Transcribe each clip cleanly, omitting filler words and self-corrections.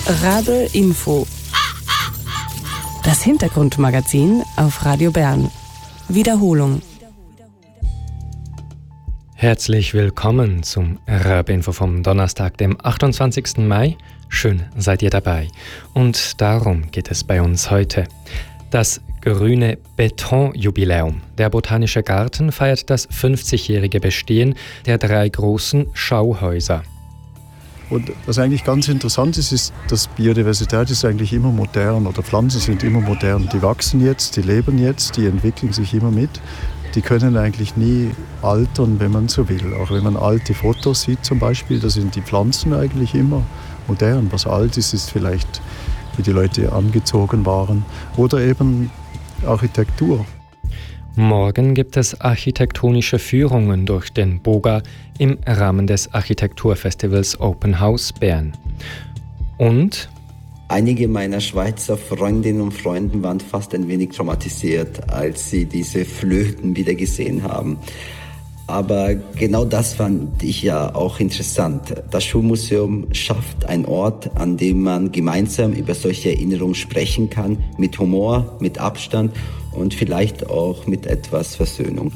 Rabe Info. Das Hintergrundmagazin auf Radio Bern. Wiederholung. Herzlich willkommen zum Rabe Info vom Donnerstag, dem 28. Mai. Schön seid ihr dabei. Und darum geht es bei uns heute. Das grüne Betonjubiläum. Der Botanische Garten feiert das 50-jährige Bestehen der 3 großen Schauhäuser. Und was eigentlich ganz interessant ist, dass Biodiversität ist eigentlich immer modern oder Pflanzen sind immer modern. Die wachsen jetzt, die leben jetzt, die entwickeln sich immer mit. Die können eigentlich nie altern, wenn man so will. Auch wenn man alte Fotos sieht zum Beispiel, da sind die Pflanzen eigentlich immer modern. Was alt ist, ist vielleicht, wie die Leute angezogen waren. Oder eben Architektur. Morgen gibt es architektonische Führungen durch den Boga im Rahmen des Architekturfestivals Open House Bern. Und einige meiner Schweizer Freundinnen und Freunde waren fast ein wenig traumatisiert, als sie diese Flöten wieder gesehen haben. Aber genau das fand ich ja auch interessant. Das Schulmuseum schafft einen Ort, an dem man gemeinsam über solche Erinnerungen sprechen kann, mit Humor, mit Abstand und vielleicht auch mit etwas Versöhnung.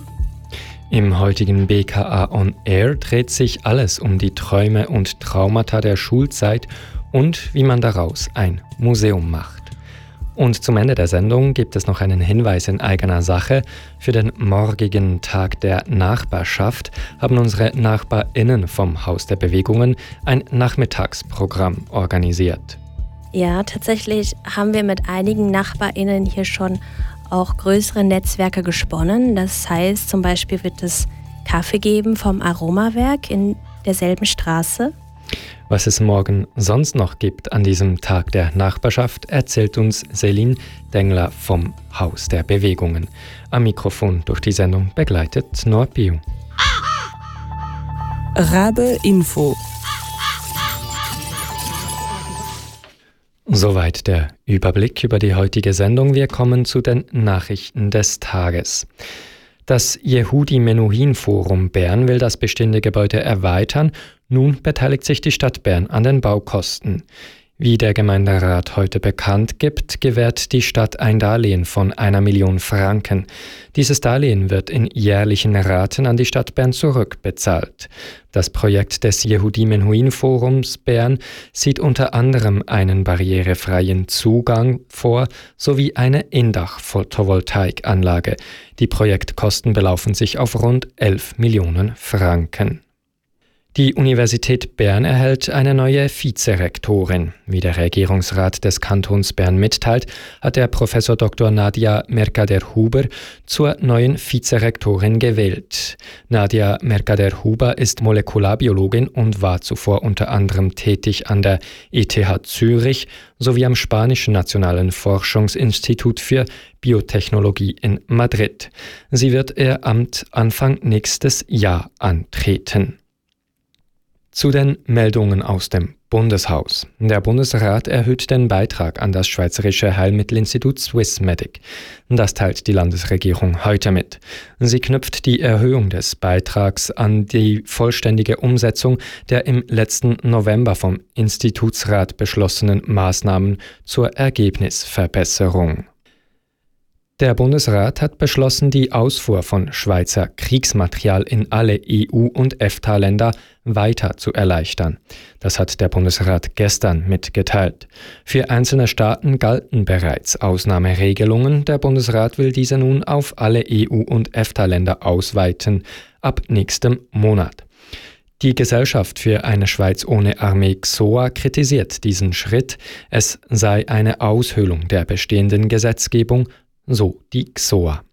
Im heutigen BKA On Air dreht sich alles um die Träume und Traumata der Schulzeit und wie man daraus ein Museum macht. Und zum Ende der Sendung gibt es noch einen Hinweis in eigener Sache. Für den morgigen Tag der Nachbarschaft haben unsere NachbarInnen vom Haus der Bewegungen ein Nachmittagsprogramm organisiert. Ja, tatsächlich haben wir mit einigen NachbarInnen hier schon auch größere Netzwerke gesponnen. Das heißt, zum Beispiel wird es Kaffee geben vom Aromawerk in derselben Straße. Was es morgen sonst noch gibt an diesem Tag der Nachbarschaft, erzählt uns Selin Dengler vom Haus der Bewegungen. Am Mikrofon durch die Sendung begleitet Noah Piu. Rabe Info. Soweit der Überblick über die heutige Sendung. Wir kommen zu den Nachrichten des Tages. Das Yehudi Menuhin Forum Bern will das bestehende Gebäude erweitern. Nun beteiligt sich die Stadt Bern an den Baukosten. Wie der Gemeinderat heute bekannt gibt, gewährt die Stadt ein Darlehen von 1 Million Franken. Dieses Darlehen wird in jährlichen Raten an die Stadt Bern zurückbezahlt. Das Projekt des Yehudi Menuhin Forums Bern sieht unter anderem einen barrierefreien Zugang vor sowie eine Indach-Photovoltaikanlage. Die Projektkosten belaufen sich auf rund 11 Millionen Franken. Die Universität Bern erhält eine neue Vizerektorin. Wie der Regierungsrat des Kantons Bern mitteilt, hat der Professor Dr. Nadia Mercader-Huber zur neuen Vizerektorin gewählt. Nadia Mercader-Huber ist Molekularbiologin und war zuvor unter anderem tätig an der ETH Zürich sowie am Spanischen Nationalen Forschungsinstitut für Biotechnologie in Madrid. Sie wird ihr Amt Anfang nächstes Jahr antreten. Zu den Meldungen aus dem Bundeshaus. Der Bundesrat erhöht den Beitrag an das Schweizerische Heilmittelinstitut Swissmedic. Das teilt die Landesregierung heute mit. Sie knüpft die Erhöhung des Beitrags an die vollständige Umsetzung der im letzten November vom Institutsrat beschlossenen Maßnahmen zur Ergebnisverbesserung. Der Bundesrat hat beschlossen, die Ausfuhr von Schweizer Kriegsmaterial in alle EU- und EFTA-Länder weiter zu erleichtern. Das hat der Bundesrat gestern mitgeteilt. Für einzelne Staaten galten bereits Ausnahmeregelungen. Der Bundesrat will diese nun auf alle EU- und EFTA-Länder ausweiten, ab nächstem Monat. Die Gesellschaft für eine Schweiz ohne Armee XOA kritisiert diesen Schritt. Es sei eine Aushöhlung der bestehenden Gesetzgebung, so die XOA.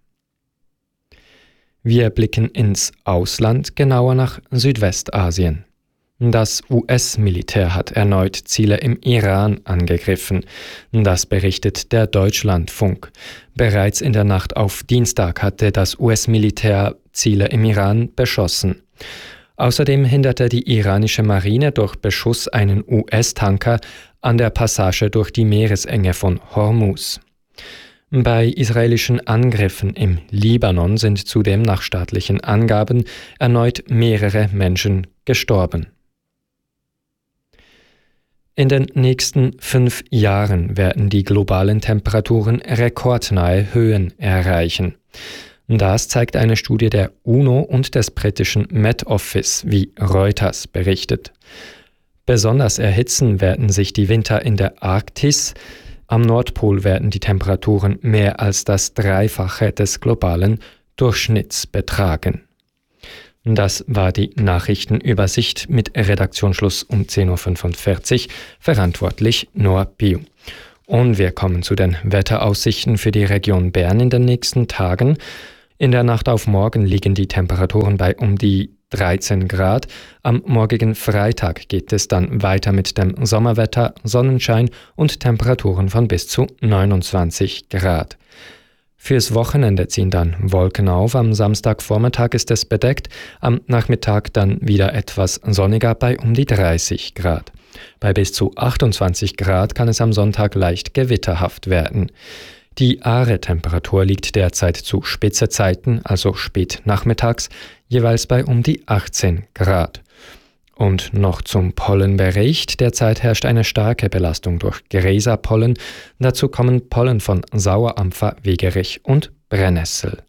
Wir blicken ins Ausland, genauer nach Südwestasien. Das US-Militär hat erneut Ziele im Iran angegriffen. Das berichtet der Deutschlandfunk. Bereits in der Nacht auf Dienstag hatte das US-Militär Ziele im Iran beschossen. Außerdem hinderte die iranische Marine durch Beschuss einen US-Tanker an der Passage durch die Meeresenge von Hormuz. Bei israelischen Angriffen im Libanon sind zudem nach staatlichen Angaben erneut mehrere Menschen gestorben. In den nächsten 5 Jahren werden die globalen Temperaturen rekordnahe Höhen erreichen. Das zeigt eine Studie der UNO und des britischen Met Office, wie Reuters berichtet. Besonders erhitzen werden sich die Winter in der Arktis. Am Nordpol werden die Temperaturen mehr als das Dreifache des globalen Durchschnitts betragen. Das war die Nachrichtenübersicht mit Redaktionsschluss um 10.45 Uhr, verantwortlich Noah Piu. Und wir kommen zu den Wetteraussichten für die Region Bern in den nächsten Tagen. In der Nacht auf morgen liegen die Temperaturen bei um die 13 Grad. Am morgigen Freitag geht es dann weiter mit dem Sommerwetter, Sonnenschein und Temperaturen von bis zu 29 Grad. Fürs Wochenende ziehen dann Wolken auf. Am Samstagvormittag ist es bedeckt, am Nachmittag dann wieder etwas sonniger bei um die 30 Grad. Bei bis zu 28 Grad kann es am Sonntag leicht gewitterhaft werden. Die Aare-Temperatur liegt derzeit zu Spitzezeiten, also spät nachmittags, jeweils bei um die 18 Grad. Und noch zum Pollenbericht. Derzeit herrscht eine starke Belastung durch Gräserpollen. Dazu kommen Pollen von Sauerampfer, Wegerich und Brennnessel.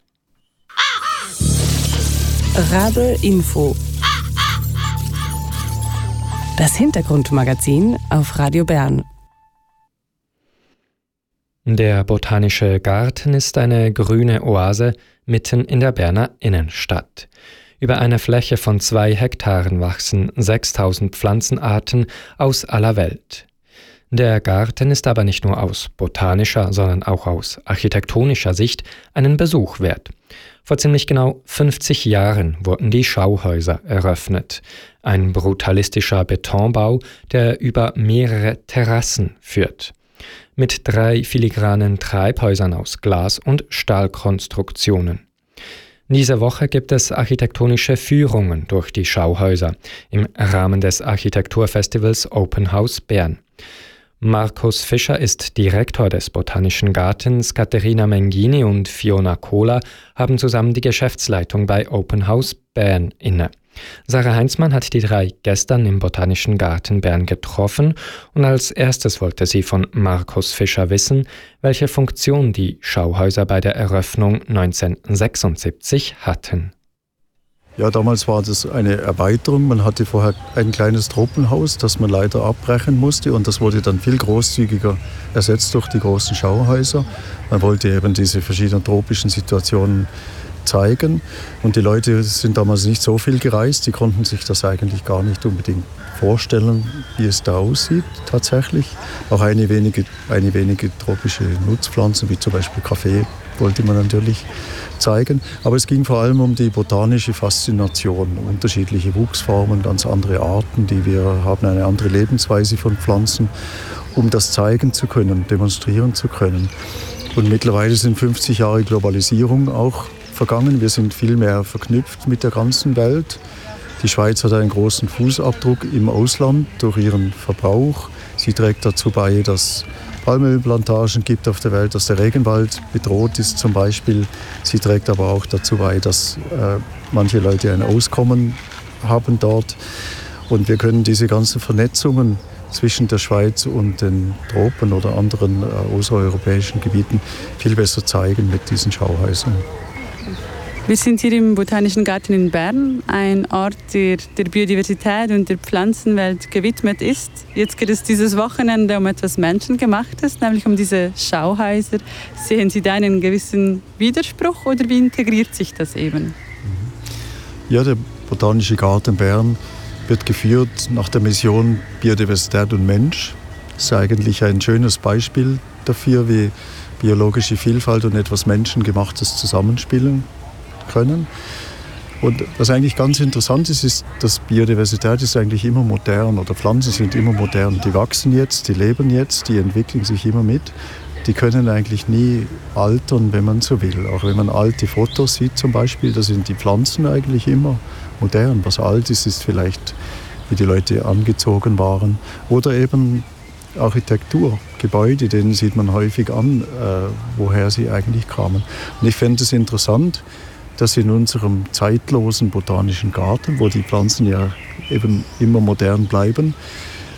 Rabe Info. Das Hintergrundmagazin auf Radio Bern. Der Botanische Garten ist eine grüne Oase mitten in der Berner Innenstadt. Über eine Fläche von 2 Hektaren wachsen 6000 Pflanzenarten aus aller Welt. Der Garten ist aber nicht nur aus botanischer, sondern auch aus architektonischer Sicht einen Besuch wert. Vor ziemlich genau 50 Jahren wurden die Schauhäuser eröffnet. Ein brutalistischer Betonbau, der über mehrere Terrassen führt. Mit 3 filigranen Treibhäusern aus Glas- und Stahlkonstruktionen. Diese Woche gibt es architektonische Führungen durch die Schauhäuser im Rahmen des Architekturfestivals Open House Bern. Markus Fischer ist Direktor des Botanischen Gartens, Katharina Mengini und Fiona Kohler haben zusammen die Geschäftsleitung bei Open House Bern inne. Sarah Heinzmann hat die 3 gestern im Botanischen Garten Bern getroffen und als erstes wollte sie von Markus Fischer wissen, welche Funktion die Schauhäuser bei der Eröffnung 1976 hatten. Ja, damals war das eine Erweiterung. Man hatte vorher ein kleines Tropenhaus, das man leider abbrechen musste und das wurde dann viel großzügiger ersetzt durch die großen Schauhäuser. Man wollte eben diese verschiedenen tropischen Situationen zeigen. Und die Leute sind damals nicht so viel gereist, die konnten sich das eigentlich gar nicht unbedingt vorstellen, wie es da aussieht tatsächlich. Auch eine wenige tropische Nutzpflanzen, wie zum Beispiel Kaffee, wollte man natürlich zeigen. Aber es ging vor allem um die botanische Faszination, unterschiedliche Wuchsformen, ganz andere Arten, wir haben eine andere Lebensweise von Pflanzen, um das zeigen zu können, demonstrieren zu können. Und mittlerweile sind 50 Jahre Globalisierung auch vergangen. Wir sind viel mehr verknüpft mit der ganzen Welt. Die Schweiz hat einen großen Fußabdruck im Ausland durch ihren Verbrauch. Sie trägt dazu bei, dass Palmölplantagen gibt auf der Welt, dass der Regenwald bedroht ist zum Beispiel. Sie trägt aber auch dazu bei, dass manche Leute ein Auskommen haben dort. Und wir können diese ganzen Vernetzungen zwischen der Schweiz und den Tropen oder anderen außereuropäischen Gebieten viel besser zeigen mit diesen Schauhäusern. Wir sind hier im Botanischen Garten in Bern, ein Ort, der der Biodiversität und der Pflanzenwelt gewidmet ist. Jetzt geht es dieses Wochenende um etwas Menschengemachtes, nämlich um diese Schauhäuser. Sehen Sie da einen gewissen Widerspruch oder wie integriert sich das eben? Ja, der Botanische Garten Bern wird geführt nach der Mission Biodiversität und Mensch. Das ist eigentlich ein schönes Beispiel dafür, wie biologische Vielfalt und etwas Menschengemachtes zusammenspielen können. Und was eigentlich ganz interessant ist, dass Biodiversität ist eigentlich immer modern oder Pflanzen sind immer modern. Die wachsen jetzt, die leben jetzt, die entwickeln sich immer mit. Die können eigentlich nie altern, wenn man so will. Auch wenn man alte Fotos sieht zum Beispiel, da sind die Pflanzen eigentlich immer modern. Was alt ist, ist vielleicht, wie die Leute angezogen waren. Oder eben Architektur, Gebäude, denen sieht man häufig an, woher sie eigentlich kamen. Und ich fände es interessant, dass in unserem zeitlosen botanischen Garten, wo die Pflanzen ja eben immer modern bleiben,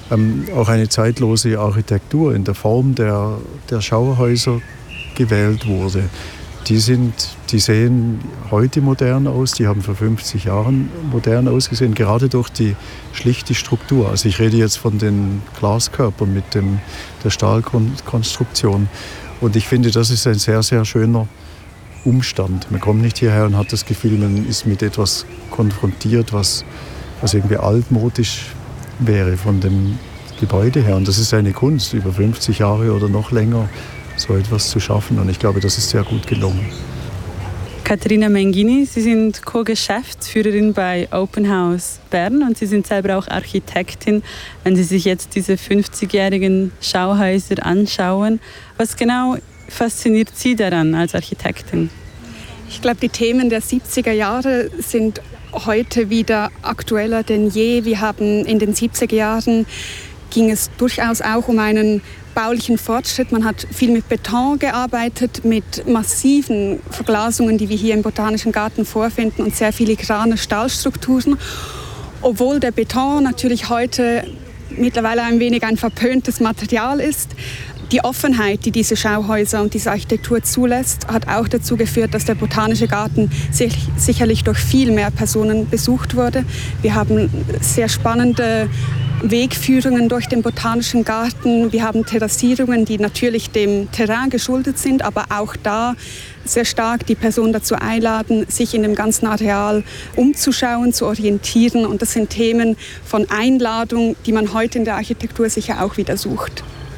auch eine zeitlose Architektur in der Form der Schauhäuser gewählt wurde. Die sehen heute modern aus, die haben vor 50 Jahren modern ausgesehen, gerade durch die schlichte Struktur. Also ich rede jetzt von den Glaskörpern mit der Stahlkonstruktion. Und ich finde, das ist ein sehr, sehr schöner Umstand. Man kommt nicht hierher und hat das Gefühl, man ist mit etwas konfrontiert, was irgendwie altmodisch wäre von dem Gebäude her. Und das ist eine Kunst, über 50 Jahre oder noch länger so etwas zu schaffen. Und ich glaube, das ist sehr gut gelungen. Caterina Mengini, Sie sind Co-Geschäftsführerin bei Open House Bern und Sie sind selber auch Architektin. Wenn Sie sich jetzt diese 50-jährigen Schauhäuser anschauen, was genau fasziniert Sie daran als Architektin? Ich glaube, die Themen der 70er Jahre sind heute wieder aktueller denn je. Wir haben in den 70er Jahren ging es durchaus auch um einen baulichen Fortschritt. Man hat viel mit Beton gearbeitet, mit massiven Verglasungen, die wir hier im Botanischen Garten vorfinden und sehr filigrane Stahlstrukturen. Obwohl der Beton natürlich heute mittlerweile ein wenig ein verpöntes Material ist. Die Offenheit, die diese Schauhäuser und diese Architektur zulässt, hat auch dazu geführt, dass der Botanische Garten sicherlich durch viel mehr Personen besucht wurde. Wir haben sehr spannende Wegführungen durch den Botanischen Garten. Wir haben Terrassierungen, die natürlich dem Terrain geschuldet sind, aber auch da sehr stark die Person dazu einladen, sich in dem ganzen Areal umzuschauen, zu orientieren. Und das sind Themen von Einladung, die man heute in der Architektur sicher auch wieder sucht.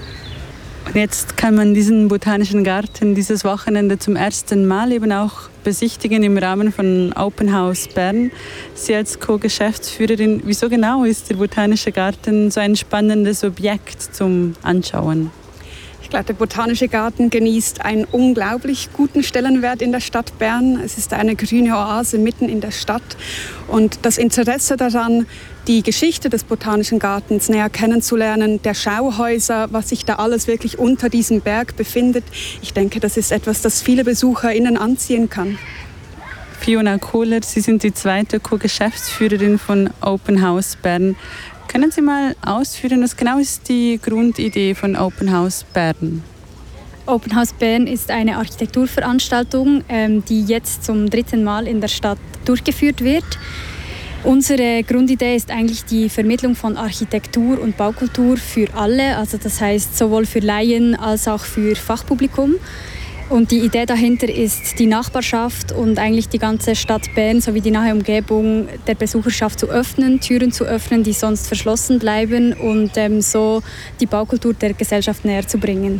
Und jetzt kann man diesen Botanischen Garten dieses Wochenende zum ersten Mal eben auch besichtigen im Rahmen von Open House Bern. Sie als Co-Geschäftsführerin, wieso genau ist der Botanische Garten so ein spannendes Objekt zum Anschauen? Ich glaube, der Botanische Garten genießt einen unglaublich guten Stellenwert in der Stadt Bern. Es ist eine grüne Oase mitten in der Stadt. Und das Interesse daran, die Geschichte des Botanischen Gartens näher kennenzulernen, der Schauhäuser, was sich da alles wirklich unter diesem Berg befindet, ich denke, das ist etwas, das viele BesucherInnen anziehen kann. Fiona Kohler, Sie sind die zweite Co-Geschäftsführerin von Open House Bern. Können Sie mal ausführen, was genau ist die Grundidee von Open House Bern? Open House Bern ist eine Architekturveranstaltung, die jetzt zum 3. Mal in der Stadt durchgeführt wird. Unsere Grundidee ist eigentlich die Vermittlung von Architektur und Baukultur für alle, also das heißt sowohl für Laien als auch für Fachpublikum. Und die Idee dahinter ist, die Nachbarschaft und eigentlich die ganze Stadt Bern sowie die nahe Umgebung der Besucherschaft zu öffnen, Türen zu öffnen, die sonst verschlossen bleiben und so die Baukultur der Gesellschaft näher zu bringen.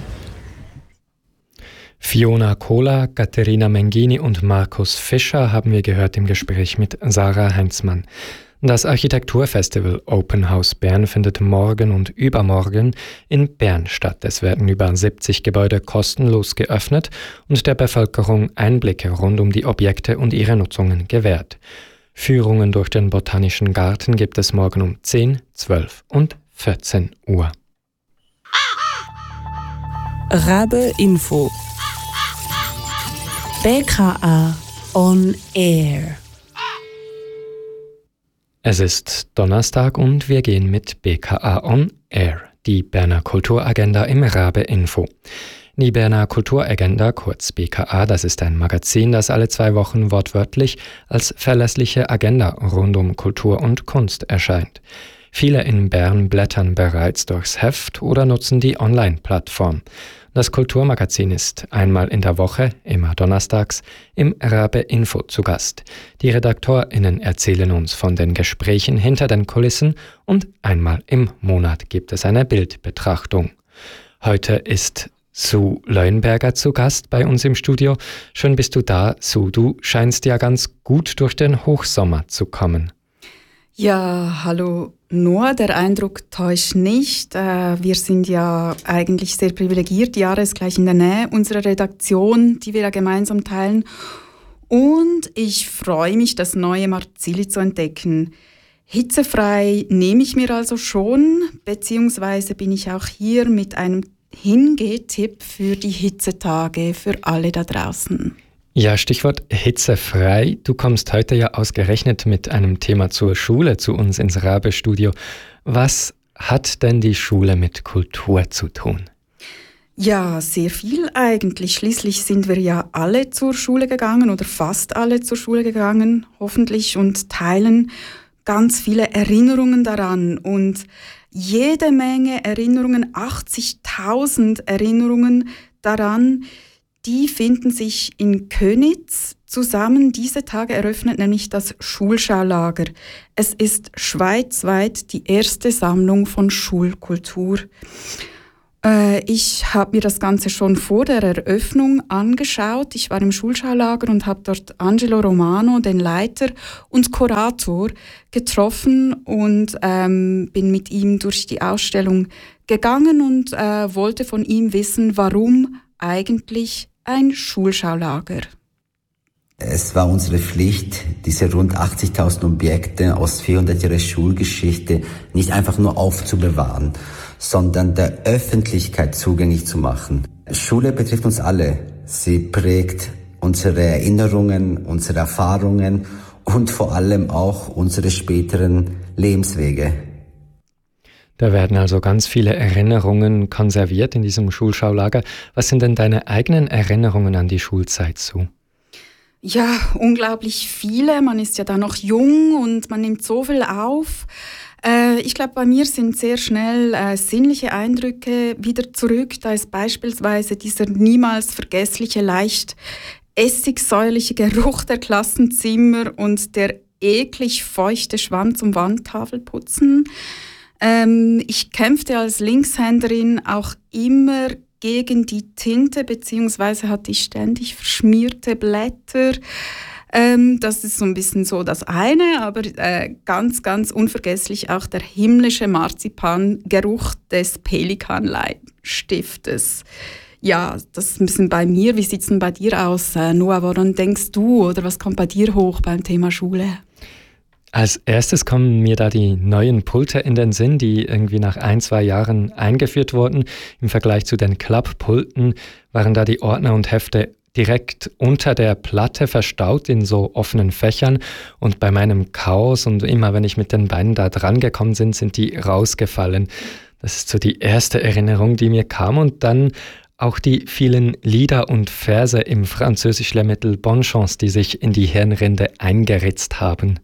Fiona Kohler, Caterina Mengini und Markus Fischer haben wir gehört im Gespräch mit Sarah Heinzmann. Das Architekturfestival Open House Bern findet morgen und übermorgen in Bern statt. Es werden über 70 Gebäude kostenlos geöffnet und der Bevölkerung Einblicke rund um die Objekte und ihre Nutzungen gewährt. Führungen durch den Botanischen Garten gibt es morgen um 10, 12 und 14 Uhr. Rabe Info. BKA on Air. Es ist Donnerstag und wir gehen mit BKA on Air, die Berner Kulturagenda im Rabe Info. Die Berner Kulturagenda, kurz BKA, das ist ein Magazin, das alle 2 Wochen wortwörtlich als verlässliche Agenda rund um Kultur und Kunst erscheint. Viele in Bern blättern bereits durchs Heft oder nutzen die Online-Plattform. Das Kulturmagazin ist einmal in der Woche, immer donnerstags, im Rabe Info zu Gast. Die RedaktorInnen erzählen uns von den Gesprächen hinter den Kulissen und einmal im Monat gibt es eine Bildbetrachtung. Heute ist Sue Leuenberger zu Gast bei uns im Studio. Schön bist du da, Sue. Du scheinst ja ganz gut durch den Hochsommer zu kommen. Ja, hallo Noah, der Eindruck täuscht nicht. Wir sind ja eigentlich sehr privilegiert. Die Jahre ist gleich in der Nähe unserer Redaktion, die wir ja gemeinsam teilen. Und ich freue mich, das neue Marzili zu entdecken. Hitzefrei nehme ich mir also schon, beziehungsweise bin ich auch hier mit einem Hingeh-Tipp für die Hitzetage für alle da draußen. Ja, Stichwort hitzefrei. Du kommst heute ja ausgerechnet mit einem Thema zur Schule zu uns ins Rabe-Studio. Was hat denn die Schule mit Kultur zu tun? Ja, sehr viel eigentlich. Schließlich sind wir ja alle zur Schule gegangen oder fast alle zur Schule gegangen, hoffentlich, und teilen ganz viele Erinnerungen daran. Und jede Menge Erinnerungen, 80.000 Erinnerungen daran, die finden sich in Könitz zusammen. Diese Tage eröffnet nämlich das Schulschaulager. Es ist schweizweit die erste Sammlung von Schulkultur. Ich habe mir das Ganze schon vor der Eröffnung angeschaut. Ich war im Schulschaulager und habe dort Angelo Romano, den Leiter und Kurator, getroffen und bin mit ihm durch die Ausstellung gegangen und wollte von ihm wissen, warum eigentlich ein Schulschaulager. Es war unsere Pflicht, diese rund 80.000 Objekte aus 400 Jahren Schulgeschichte nicht einfach nur aufzubewahren, sondern der Öffentlichkeit zugänglich zu machen. Schule betrifft uns alle. Sie prägt unsere Erinnerungen, unsere Erfahrungen und vor allem auch unsere späteren Lebenswege. Da werden also ganz viele Erinnerungen konserviert in diesem Schulschaulager. Was sind denn deine eigenen Erinnerungen an die Schulzeit so? Ja, unglaublich viele. Man ist ja da noch jung und man nimmt so viel auf. Ich glaube, bei mir sind sehr schnell sinnliche Eindrücke wieder zurück. Da ist beispielsweise dieser niemals vergessliche, leicht essigsäuerliche Geruch der Klassenzimmer und der eklig feuchte Schwamm zum Wandtafelputzen. Ich kämpfte als Linkshänderin auch immer gegen die Tinte, beziehungsweise hatte ich ständig verschmierte Blätter. Das ist so ein bisschen so das eine, aber ganz, ganz unvergesslich auch der himmlische Marzipangeruch des Pelikanleitstiftes. Ja, das ist ein bisschen bei mir. Wie sieht es denn bei dir aus, Noah? Woran denkst du oder was kommt bei dir hoch beim Thema Schule? Als erstes kommen mir da die neuen Pulte in den Sinn, die irgendwie nach 1-2 Jahren eingeführt wurden. Im Vergleich zu den Klapppulten waren da die Ordner und Hefte direkt unter der Platte verstaut in so offenen Fächern. Und bei meinem Chaos und immer wenn ich mit den Beinen da dran gekommen bin, sind die rausgefallen. Das ist so die erste Erinnerung, die mir kam. Und dann auch die vielen Lieder und Verse im Französisch-Lehrmittel Bonchance, die sich in die Hirnrinde eingeritzt haben.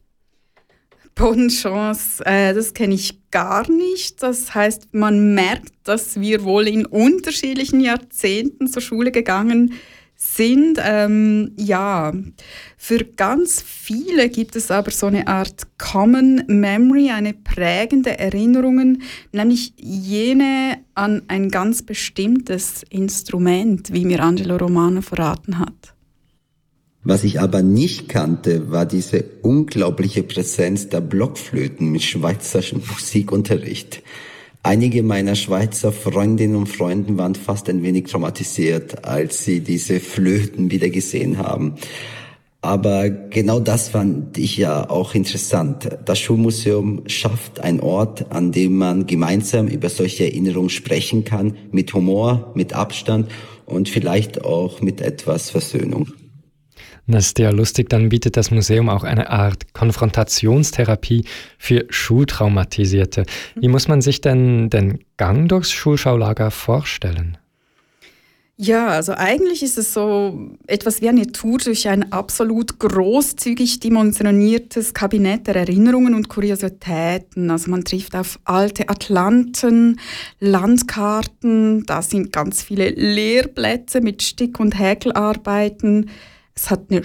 Bonchance, das kenne ich gar nicht. Das heißt, man merkt, dass wir wohl in unterschiedlichen Jahrzehnten zur Schule gegangen sind. Ja, für ganz viele gibt es aber so eine Art Common Memory, eine prägende Erinnerung, nämlich jene an ein ganz bestimmtes Instrument, wie mir Angelo Romano verraten hat. Was ich aber nicht kannte, war diese unglaubliche Präsenz der Blockflöten mit schweizerischem Musikunterricht. Einige meiner Schweizer Freundinnen und Freunde waren fast ein wenig traumatisiert, als sie diese Flöten wieder gesehen haben. Aber genau das fand ich ja auch interessant. Das Schulmuseum schafft einen Ort, an dem man gemeinsam über solche Erinnerungen sprechen kann, mit Humor, mit Abstand und vielleicht auch mit etwas Versöhnung. Das ist ja lustig, dann bietet das Museum auch eine Art Konfrontationstherapie für Schultraumatisierte. Wie muss man sich denn den Gang durchs Schulschaulager vorstellen? Ja, also eigentlich ist es so etwas wie eine Tour durch ein absolut großzügig dimensioniertes Kabinett der Erinnerungen und Kuriositäten. Also man trifft auf alte Atlanten, Landkarten, da sind ganz viele Lehrplätze mit Stick- und Häkelarbeiten. Es hat eine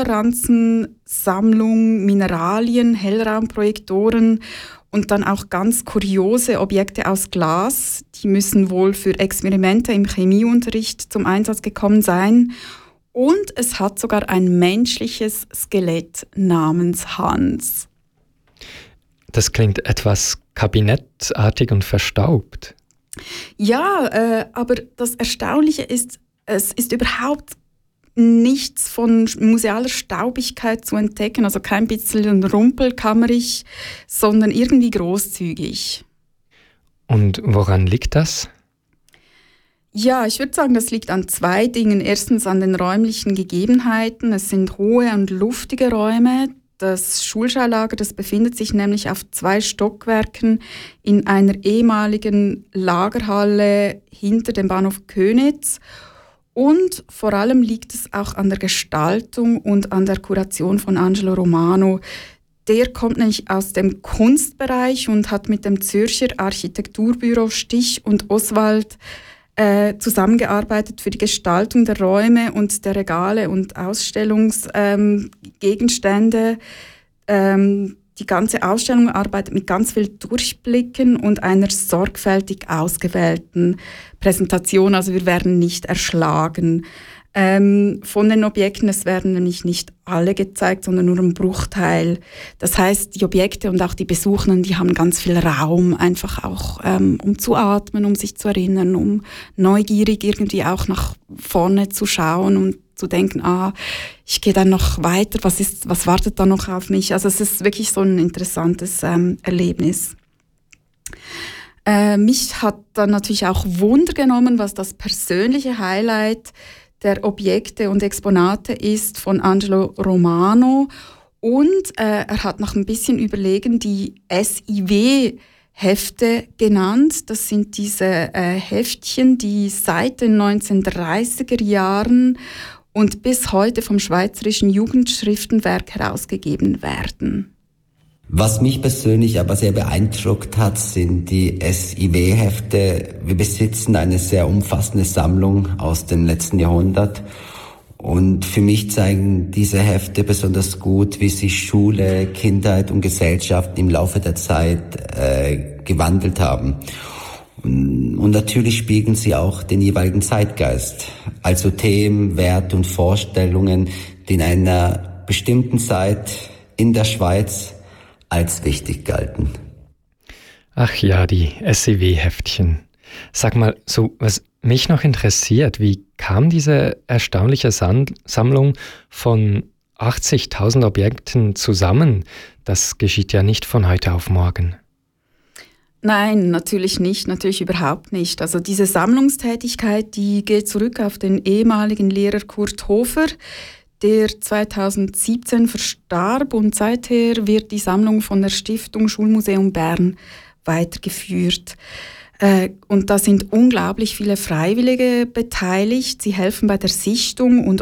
Schulranzensammlung, Mineralien, Hellraumprojektoren und dann auch ganz kuriose Objekte aus Glas. Die müssen wohl für Experimente im Chemieunterricht zum Einsatz gekommen sein. Und es hat sogar ein menschliches Skelett namens Hans. Das klingt etwas kabinettartig und verstaubt. Ja, aber das Erstaunliche ist, es ist überhaupt nichts von musealer Staubigkeit zu entdecken, also kein bisschen rumpelkammerig, sondern irgendwie großzügig. Und woran liegt das? Ja, ich würde sagen, das liegt an 2 Dingen. Erstens an den räumlichen Gegebenheiten. Es sind hohe und luftige Räume. Das Schulschaulager, das befindet sich nämlich auf 2 Stockwerken in einer ehemaligen Lagerhalle hinter dem Bahnhof Köniz. Und vor allem liegt es auch an der Gestaltung und an der Kuration von Angelo Romano. Der kommt nämlich aus dem Kunstbereich und hat mit dem Zürcher Architekturbüro Stich und Oswald zusammengearbeitet für die Gestaltung der Räume und der Regale und Ausstellungsgegenstände. Die ganze Ausstellung arbeitet mit ganz viel Durchblicken und einer sorgfältig ausgewählten Präsentation. Also wir werden nicht erschlagen von den Objekten. Es werden nämlich nicht alle gezeigt, sondern nur ein Bruchteil. Das heißt, die Objekte und auch die Besuchenden, die haben ganz viel Raum, einfach auch um zu atmen, um sich zu erinnern, um neugierig irgendwie auch nach vorne zu schauen und zu denken, ich gehe dann noch weiter, was wartet da noch auf mich? Also es ist wirklich so ein interessantes Erlebnis. Mich hat dann natürlich auch Wunder genommen, was das persönliche Highlight der Objekte und Exponate ist von Angelo Romano. Und er hat nach ein bisschen Überlegen die SIW-Hefte genannt. Das sind diese Heftchen, die seit den 1930er Jahren und bis heute vom Schweizerischen Jugendschriftenwerk herausgegeben werden. Was mich persönlich aber sehr beeindruckt hat, sind die SIW-Hefte. Wir besitzen eine sehr umfassende Sammlung aus dem letzten Jahrhundert. Und für mich zeigen diese Hefte besonders gut, wie sich Schule, Kindheit und Gesellschaft im Laufe der Zeit gewandelt haben. Und natürlich spiegeln sie auch den jeweiligen Zeitgeist. Also Themen, Werte und Vorstellungen, die in einer bestimmten Zeit in der Schweiz als wichtig galten. Ach ja, die SIW-Heftchen. Sag mal, so was mich noch interessiert, wie kam diese erstaunliche Sammlung von 80.000 Objekten zusammen? Das geschieht ja nicht von heute auf morgen. Nein, natürlich nicht, natürlich überhaupt nicht. Also diese Sammlungstätigkeit, die geht zurück auf den ehemaligen Lehrer Kurt Hofer, der 2017 verstarb, und seither wird die Sammlung von der Stiftung Schulmuseum Bern weitergeführt. Und da sind unglaublich viele Freiwillige beteiligt. Sie helfen bei der Sichtung und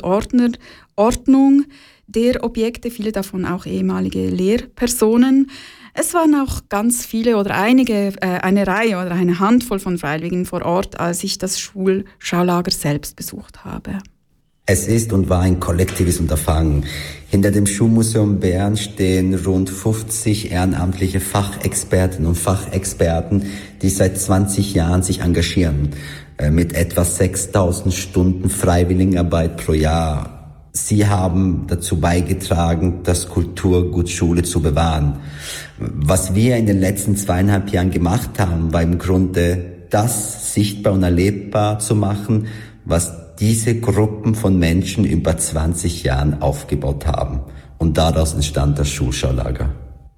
Ordnung der Objekte, viele davon auch ehemalige Lehrpersonen. Es waren auch ganz viele oder eine Reihe oder eine Handvoll von Freiwilligen vor Ort, als ich das Schulschaulager selbst besucht habe. Es ist und war ein kollektives Unterfangen. Hinter dem Schulmuseum Bern stehen rund 50 ehrenamtliche Fachexpertinnen und Fachexperten, die seit 20 Jahren sich engagieren, mit etwa 6.000 Stunden Freiwilligenarbeit pro Jahr. Sie haben dazu beigetragen, das Kulturgut Schule zu bewahren. Was wir in den letzten 2,5 Jahren gemacht haben, war im Grunde das sichtbar und erlebbar zu machen, was diese Gruppen von Menschen über 20 Jahren aufgebaut haben. Und daraus entstand das Schulschaulager.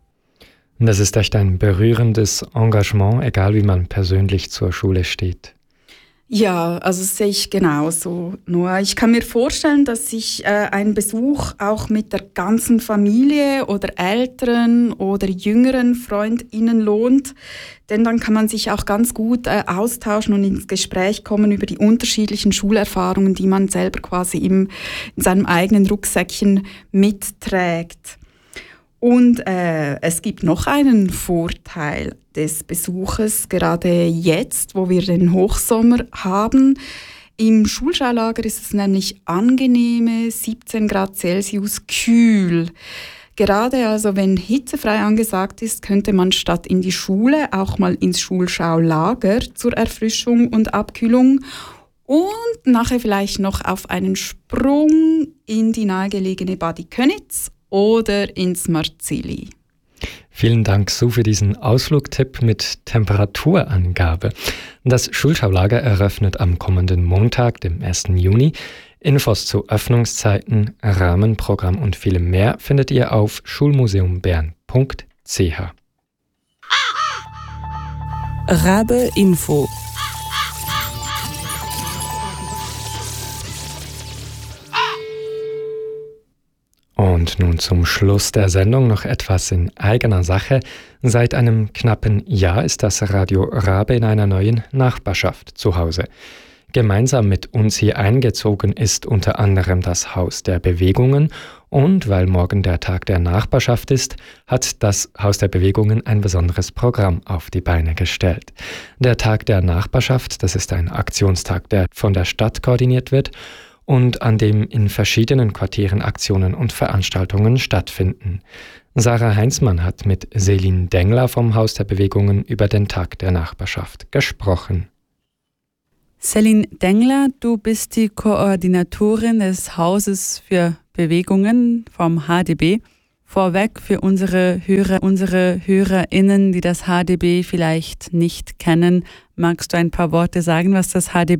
Und das ist echt ein berührendes Engagement, egal wie man persönlich zur Schule steht. Ja, also das sehe ich genauso. Nur ich kann mir vorstellen, dass sich ein Besuch auch mit der ganzen Familie oder älteren oder jüngeren FreundInnen lohnt, denn dann kann man sich auch ganz gut austauschen und ins Gespräch kommen über die unterschiedlichen Schulerfahrungen, die man selber quasi in seinem eigenen Rucksäckchen mitträgt. Und es gibt noch einen Vorteil des Besuches, gerade jetzt, wo wir den Hochsommer haben. Im Schulschaulager ist es nämlich angenehme 17 Grad Celsius kühl. Gerade also, wenn hitzefrei angesagt ist, könnte man statt in die Schule auch mal ins Schulschaulager zur Erfrischung und Abkühlung und nachher vielleicht noch auf einen Sprung in die nahegelegene Badi Köniz oder ins Marzili. Vielen Dank, Sue, für diesen Ausflugtipp mit Temperaturangabe. Das Schulschaulager eröffnet am kommenden Montag, dem 1. Juni. Infos zu Öffnungszeiten, Rahmenprogramm und vielem mehr findet ihr auf schulmuseumbern.ch. Rabe Info. Und nun zum Schluss der Sendung noch etwas in eigener Sache. Seit einem knappen Jahr ist das Radio Rabe in einer neuen Nachbarschaft zu Hause. Gemeinsam mit uns hier eingezogen ist unter anderem das Haus der Bewegungen und weil morgen der Tag der Nachbarschaft ist, hat das Haus der Bewegungen ein besonderes Programm auf die Beine gestellt. Der Tag der Nachbarschaft, das ist ein Aktionstag, der von der Stadt koordiniert wird und an dem in verschiedenen Quartieren Aktionen und Veranstaltungen stattfinden. Sarah Heinzmann hat mit Selin Dengler vom Haus der Bewegungen über den Tag der Nachbarschaft gesprochen. Selin Dengler, du bist die Koordinatorin des Hauses für Bewegungen vom HDB. Vorweg für unsere HörerInnen, die das HDB vielleicht nicht kennen, magst du ein paar Worte sagen, was das HDB